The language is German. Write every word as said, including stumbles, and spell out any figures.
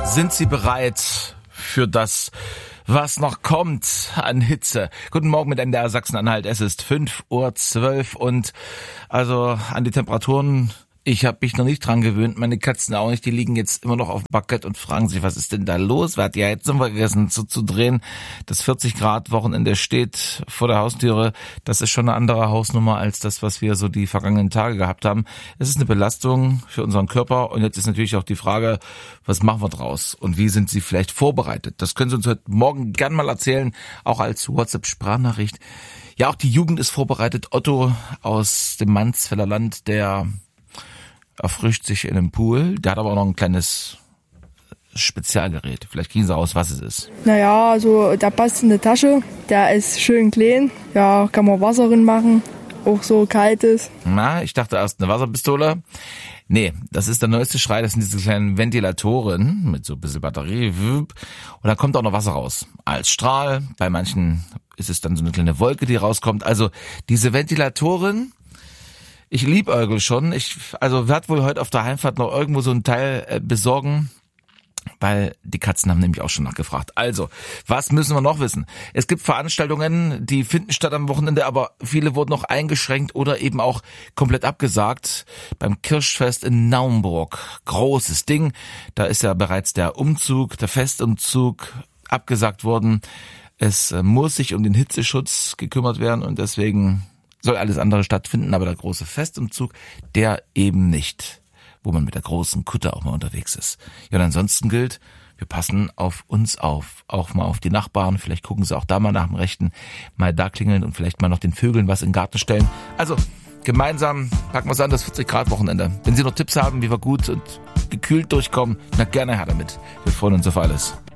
Sind Sie bereit für das, was noch kommt an Hitze? Guten Morgen mit M D R Sachsen-Anhalt. Es ist fünf Uhr zwölf und also an die Temperaturen, ich habe mich noch nicht dran gewöhnt, meine Katzen auch nicht, die liegen jetzt immer noch auf dem Parkett und fragen sich, was ist denn da los? Wer hat ja jetzt noch vergessen zu, zu drehen? Das vierzig Grad Wochenende steht vor der Haustüre. Das ist schon eine andere Hausnummer als das, was wir so die vergangenen Tage gehabt haben. Es ist eine Belastung für unseren Körper und jetzt ist natürlich auch die Frage, was machen wir draus und wie sind Sie vielleicht vorbereitet? Das können Sie uns heute Morgen gern mal erzählen, auch als WhatsApp-Sprachnachricht. Ja, auch die Jugend ist vorbereitet. Otto aus dem Mansfelder Land, der erfrischt sich in einem Pool. Der hat aber auch noch ein kleines Spezialgerät. Vielleicht kriegen Sie raus, was es ist. Naja, also der passt in die Tasche. Der ist schön klein. Ja, kann man Wasser drin machen. Auch so kaltes. Na, ich dachte erst eine Wasserpistole. Nee, das ist der neueste Schrei. Das sind diese kleinen Ventilatoren mit so ein bisschen Batterie. Und da kommt auch noch Wasser raus. Als Strahl. Bei manchen ist es dann so eine kleine Wolke, die rauskommt. Also diese Ventilatoren, ich liebäugel schon. Ich, also werde wohl heute auf der Heimfahrt noch irgendwo so ein Teil äh, besorgen, weil die Katzen haben nämlich auch schon nachgefragt. Also, was müssen wir noch wissen? Es gibt Veranstaltungen, die finden statt am Wochenende, aber viele wurden noch eingeschränkt oder eben auch komplett abgesagt. Beim Kirschfest in Naumburg, großes Ding. Da ist ja bereits der Umzug, der Festumzug abgesagt worden. Es äh, muss sich um den Hitzeschutz gekümmert werden und deswegen soll alles andere stattfinden, aber der große Festumzug, der eben nicht, wo man mit der großen Kutte auch mal unterwegs ist. Ja, und ansonsten gilt, wir passen auf uns auf, auch mal auf die Nachbarn, vielleicht gucken sie auch da mal nach dem Rechten, mal da klingeln und vielleicht mal noch den Vögeln was in den Garten stellen. Also, gemeinsam packen wir es an, das vierzig Grad Wochenende. Wenn Sie noch Tipps haben, wie wir gut und gekühlt durchkommen, na gerne her damit. Wir freuen uns auf alles.